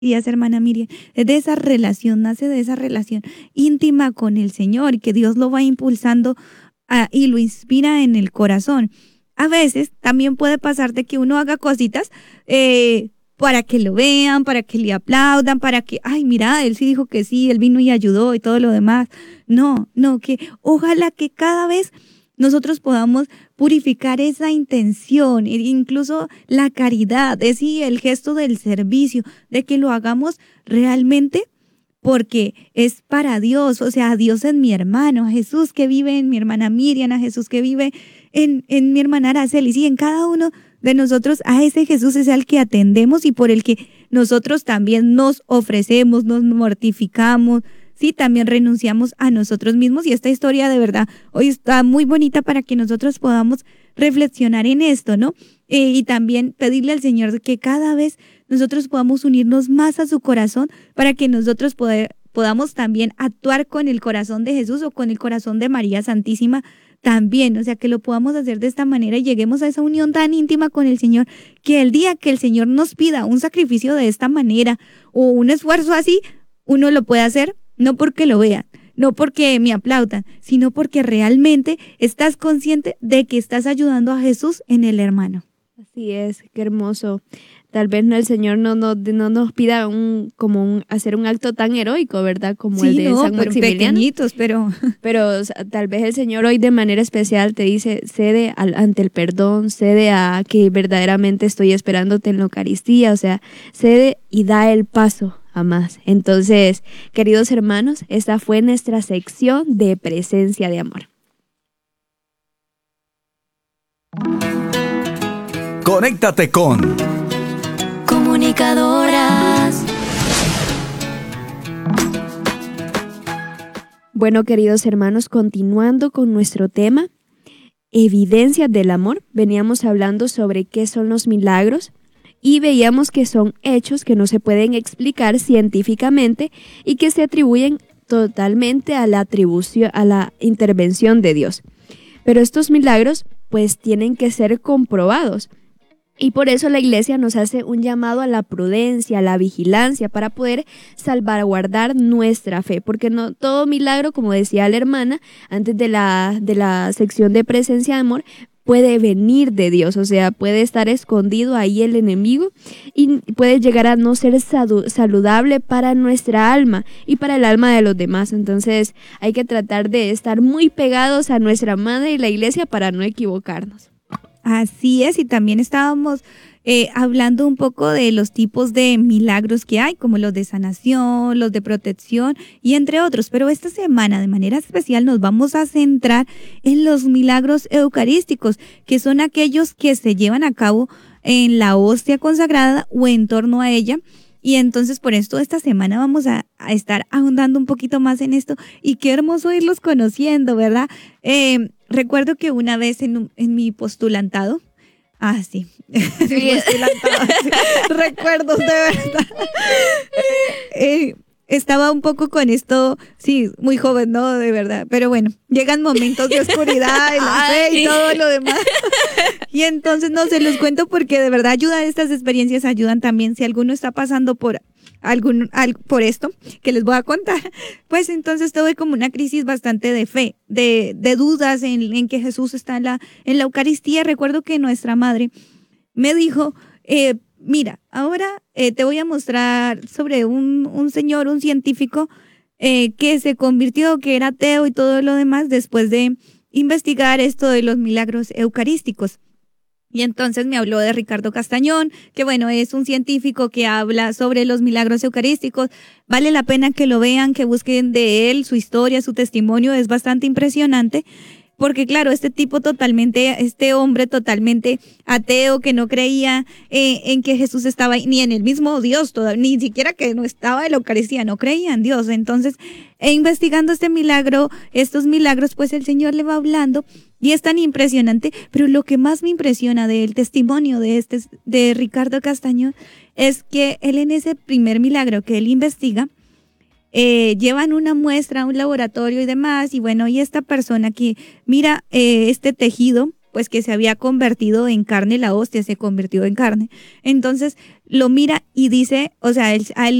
hermana Miriam, es de esa relación, nace de esa relación íntima con el Señor, que Dios lo va impulsando y lo inspira en el corazón. A veces también puede pasar de que uno haga cositas para que lo vean, para que le aplaudan, para que, ay, mira, él sí dijo que sí, él vino y ayudó y todo lo demás. No, que ojalá que cada vez nosotros podamos purificar esa intención, incluso la caridad, es decir, el gesto del servicio, de que lo hagamos realmente porque es para Dios, o sea, Dios es mi hermano, a Jesús que vive en mi hermana Miriam, a Jesús que vive en mi hermana Araceli, y en cada uno de nosotros, a ese Jesús es al que atendemos y por el que nosotros también nos ofrecemos, nos mortificamos, sí, también renunciamos a nosotros mismos. Y esta historia de verdad hoy está muy bonita para que nosotros podamos reflexionar en esto, ¿no? Y también pedirle al Señor que cada vez nosotros podamos unirnos más a su corazón para que nosotros podamos también actuar con el corazón de Jesús o con el corazón de María Santísima también, o sea, que lo podamos hacer de esta manera y lleguemos a esa unión tan íntima con el Señor, que el día que el Señor nos pida un sacrificio de esta manera o un esfuerzo así, uno lo puede hacer, no porque lo vean, no porque me aplaudan, sino porque realmente estás consciente de que estás ayudando a Jesús en el hermano. Así es, qué hermoso. Tal vez el Señor no nos pida hacer un acto tan heroico, ¿verdad? Como el de San Maximiliano. Pequeñitos, pero o sea, tal vez el Señor hoy de manera especial te dice, cede ante el perdón, cede a que verdaderamente estoy esperándote en la Eucaristía, o sea, cede y da el paso a más. Entonces, queridos hermanos, esta fue nuestra sección de presencia de amor. Conéctate con Comunicadoras. Bueno, queridos hermanos, continuando con nuestro tema, evidencias del amor, veníamos hablando sobre qué son los milagros y veíamos que son hechos que no se pueden explicar científicamente y que se atribuyen totalmente a la intervención de Dios. Pero estos milagros pues tienen que ser comprobados. Y por eso la Iglesia nos hace un llamado a la prudencia, a la vigilancia, para poder salvaguardar nuestra fe. Porque no todo milagro, como decía la hermana, antes de la sección de presencia de amor, puede venir de Dios. O sea, puede estar escondido ahí el enemigo y puede llegar a no ser saludable para nuestra alma y para el alma de los demás. Entonces hay que tratar de estar muy pegados a nuestra madre y la Iglesia para no equivocarnos. Así es, y también estábamos hablando un poco de los tipos de milagros que hay, como los de sanación, los de protección y entre otros. Pero esta semana, de manera especial, nos vamos a centrar en los milagros eucarísticos, que son aquellos que se llevan a cabo en la hostia consagrada o en torno a ella. Y entonces por esto esta semana vamos a estar ahondando un poquito más en esto y qué hermoso irlos conociendo, ¿verdad? Recuerdo que una vez en mi postulantado, sí, recuerdos de verdad, estaba un poco con esto, sí, muy joven, ¿no? De verdad, pero bueno, llegan momentos de oscuridad, en la fe y todo lo demás. Y entonces no se los cuento porque de verdad estas experiencias ayudan también si alguno está pasando por esto que les voy a contar. Pues entonces tuve como una crisis bastante de fe, de dudas en que Jesús está en la Eucaristía. Recuerdo que nuestra madre me dijo, mira, ahora te voy a mostrar sobre un señor, un científico que se convirtió, que era ateo y todo lo demás después de investigar esto de los milagros eucarísticos. Y entonces me habló de Ricardo Castañón, que bueno, es un científico que habla sobre los milagros eucarísticos. Vale la pena que lo vean, que busquen de él, su historia, su testimonio, es bastante impresionante. Porque claro, este hombre totalmente ateo, que no creía en que Jesús estaba ahí, ni en el mismo Dios, ni siquiera que no estaba en la Eucaristía, no creía en Dios. Entonces, investigando estos milagros, pues el Señor le va hablando y es tan impresionante. Pero lo que más me impresiona del testimonio de Ricardo Castañón es que él en ese primer milagro que él investiga, llevan una muestra a un laboratorio y demás, y bueno, y esta persona que mira este tejido pues que se había convertido en carne, la hostia se convirtió en carne. Entonces lo mira y dice, o sea, a él